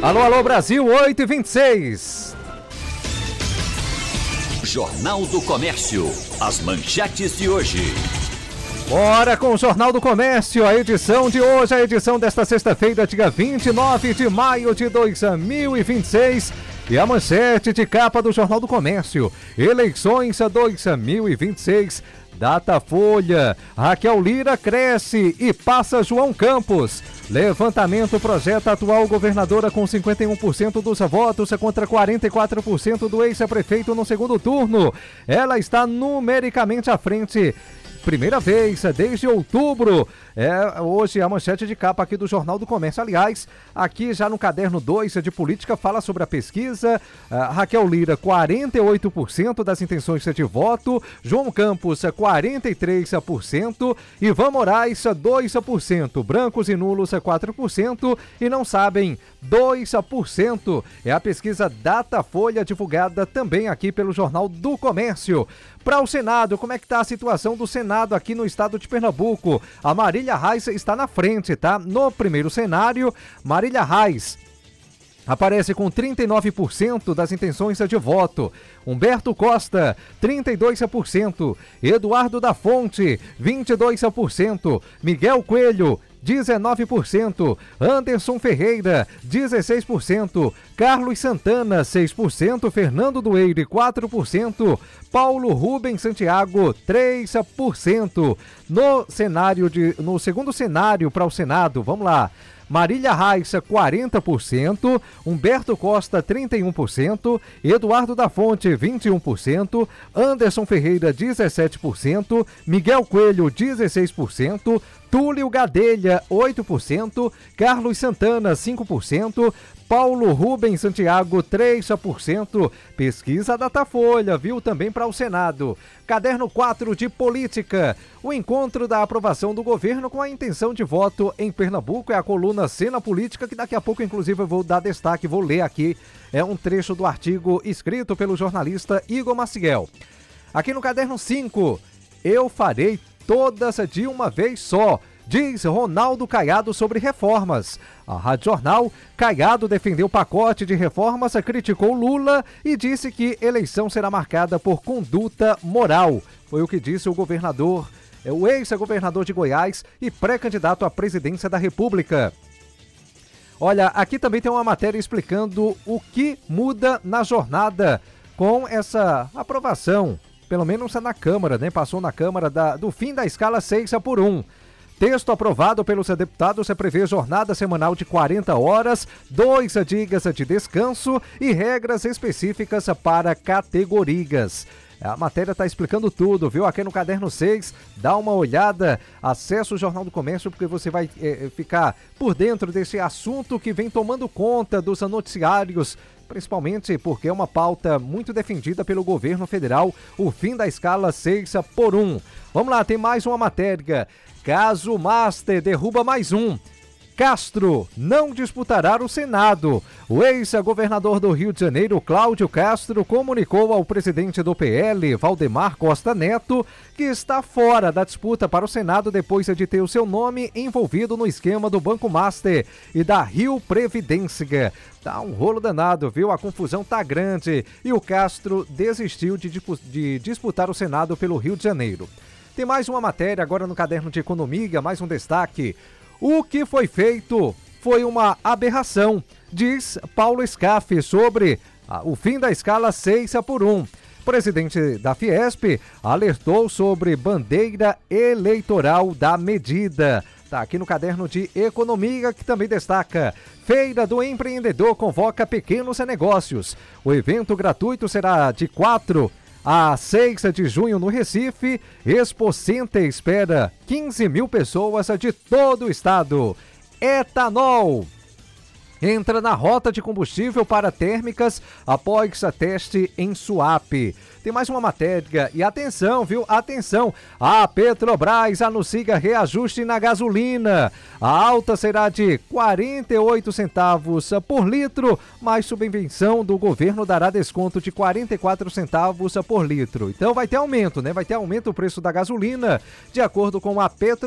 Alô, alô, Brasil, 8h26. Jornal do Comércio, as manchetes de hoje. Bora com o Jornal do Comércio, a edição de hoje, a edição desta sexta-feira, dia 29 de maio de 2026. E a manchete de capa do Jornal do Comércio: eleições 2026. Datafolha: Raquel Lira cresce e passa João Campos. Levantamento projeta a atual governadora com 51% dos votos contra 44% do ex-prefeito no segundo turno. Ela está numericamente à frente. Primeira vez desde outubro. Hoje a manchete de capa aqui do Jornal do Comércio. Aliás, aqui já no caderno 2 de política fala sobre a pesquisa. Raquel Lira, 48% das intenções de voto. João Campos, 43%. Ivan Moraes, 2%. Brancos e nulos, 4%. E não sabem, 2%. É a pesquisa Datafolha, divulgada também aqui pelo Jornal do Comércio. Para o Senado, como é que está a situação do Senado aqui no estado de Pernambuco? A Marília Reis está na frente, tá? No primeiro cenário, Marília Reis aparece com 39% das intenções de voto. Humberto Costa, 32%. Eduardo da Fonte, 22%. Miguel Coelho, 19%, Anderson Ferreira, 16%, Carlos Santana, 6%, Fernando Dueire, 4%, Paulo Rubens Santiago, 3%. No segundo cenário para o Senado, vamos lá. Marília Reis, 40%, Humberto Costa, 31%, Eduardo da Fonte, 21%, Anderson Ferreira, 17%, Miguel Coelho, 16%, Túlio Gadelha, 8%, Carlos Santana, 5%, Paulo Rubens Santiago, 3%. Pesquisa Datafolha, viu, também para o Senado. Caderno 4 de política. O encontro da aprovação do governo com a intenção de voto em Pernambuco é a coluna Cena Política, que daqui a pouco, inclusive, eu vou dar destaque, vou ler aqui. É um trecho do artigo escrito pelo jornalista Igor Maciel. Aqui no caderno 5, eu farei todas de uma vez só, diz Ronaldo Caiado sobre reformas. A Rádio Jornal, Caiado defendeu o pacote de reformas, criticou Lula e disse que eleição será marcada por conduta moral. Foi o que disse o governador, o ex-governador de Goiás e pré-candidato à presidência da República. Olha, aqui também tem uma matéria explicando o que muda na jornada com essa aprovação, pelo menos na Câmara, né? Passou na Câmara do fim da escala 6x1. Texto aprovado pelos deputados prevê jornada semanal de 40 horas, 2 dias de descanso e regras específicas para categorias. A matéria está explicando tudo, viu? Aqui no caderno 6, dá uma olhada, acessa o Jornal do Comércio, porque você vai ficar por dentro desse assunto que vem tomando conta dos noticiários, principalmente porque é uma pauta muito defendida pelo governo federal, o fim da escala 6x1. Vamos lá, tem mais uma matéria. Caso Master derruba mais um. Castro não disputará o Senado. O ex-governador do Rio de Janeiro, Cláudio Castro, comunicou ao presidente do PL, Valdemar Costa Neto, que está fora da disputa para o Senado depois de ter o seu nome envolvido no esquema do Banco Master e da Rio Previdência. Tá um rolo danado, viu? A confusão tá grande e o Castro desistiu de disputar o Senado pelo Rio de Janeiro. Tem mais uma matéria agora no caderno de economia, mais um destaque. O que foi feito foi uma aberração, diz Paulo Scaff sobre o fim da escala 6x1. Presidente da Fiesp alertou sobre bandeira eleitoral da medida. Tá aqui no caderno de economia, que também destaca: Feira do Empreendedor convoca pequenos negócios. O evento gratuito será de 4 a 6 de junho no Recife. Expo Center espera 15 mil pessoas de todo o estado. Etanol entra na rota de combustível para térmicas após teste em Suape. Tem mais uma matéria e atenção, viu? Atenção! A Petrobras anuncia reajuste na gasolina. A alta será de 48 centavos por litro, mas subvenção do governo dará desconto de 44 centavos por litro. Então vai ter aumento, né? Vai ter aumento o preço da gasolina, de acordo com a Petrobras.